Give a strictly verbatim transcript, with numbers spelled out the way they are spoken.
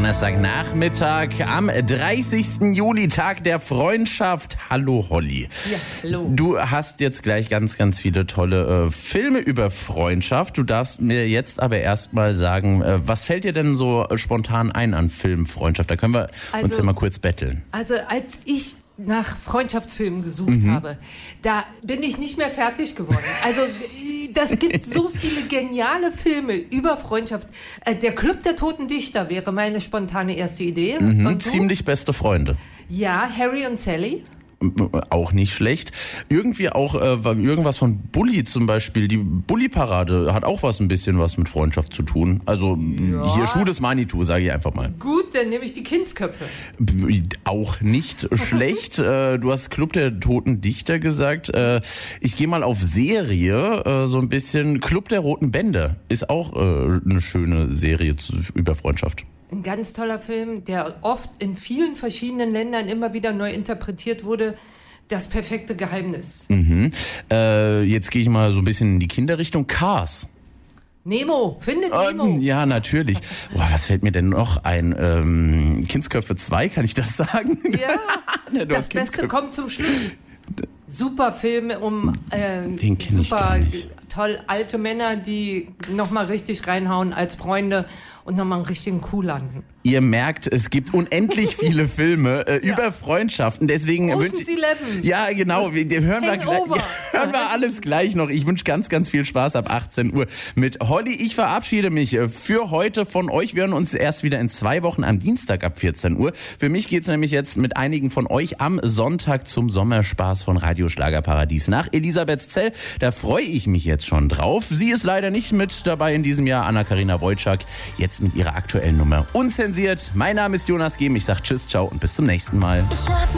Donnerstagnachmittag am dreißigsten Juli, Tag der Freundschaft. Hallo Holly. Ja, hallo. Du hast jetzt gleich ganz, ganz viele tolle äh, Filme über Freundschaft. Du darfst mir jetzt aber erstmal sagen, äh, was fällt dir denn so äh, spontan ein an Film Freundschaft? Da können wir Also- uns ja mal kurz betteln. Also als ich nach Freundschaftsfilmen gesucht Mhm. habe, da bin ich nicht mehr fertig geworden. Also das gibt so viele geniale Filme über Freundschaft. Äh, Der Club der Toten Dichter wäre meine spontane erste Idee. Mhm, Und du? ziemlich beste Freunde. Ja, Harry und Sally. Auch nicht schlecht. Irgendwie auch äh, irgendwas von Bully zum Beispiel. Die Bully-Parade hat auch was ein bisschen was mit Freundschaft zu tun. Also Ja. hier Schuh des Manitou, sage ich einfach mal. Gut, dann nehme ich die Kindsköpfe. B- Auch nicht schlecht. Äh, du hast Club der Toten Dichter gesagt. Äh, Ich gehe mal auf Serie, äh, so ein bisschen. Club der Roten Bände ist auch äh, eine schöne Serie zu- über Freundschaft. Ein ganz toller Film, der oft in vielen verschiedenen Ländern immer wieder neu interpretiert wurde. Das perfekte Geheimnis. Mhm. Äh, Jetzt gehe ich mal so ein bisschen in die Kinderrichtung. Cars. Nemo, findet Nemo. Ähm, ja, natürlich. Boah, was fällt mir denn noch ein? Ähm, Kindsköpfe zwei, kann ich das sagen? Ja, Ne, du das hast Beste Kindsköpfe. kommt zum Schluss. Super Filme um äh, Den kenn ich super gar nicht. toll alte Männer, die nochmal richtig reinhauen als Freunde und nochmal einen richtigen Coup landen. Ihr merkt, es gibt unendlich viele Filme äh, Ja. über Freundschaften. Deswegen wünsch- Ocean's Eleven. Ja, genau. Wir, wir hören, wir gleich, Hangover. hören wir alles gleich noch. Ich wünsche ganz, ganz viel Spaß ab achtzehn Uhr mit Holly. Ich verabschiede mich äh, für heute von euch. Wir hören uns erst wieder in zwei Wochen am Dienstag ab vierzehn Uhr. Für mich geht's nämlich jetzt mit einigen von euch am Sonntag zum Sommerspaß von Radio Schlagerparadies nach Elisabethzell. Da freue ich mich jetzt schon drauf. Sie ist leider nicht mit dabei in diesem Jahr, Anna-Karina Wojcik, jetzt mit ihrer aktuellen Nummer Unzensiert. Mein Name ist Jonas Gehm. Ich sag Tschüss, ciao und bis zum nächsten Mal.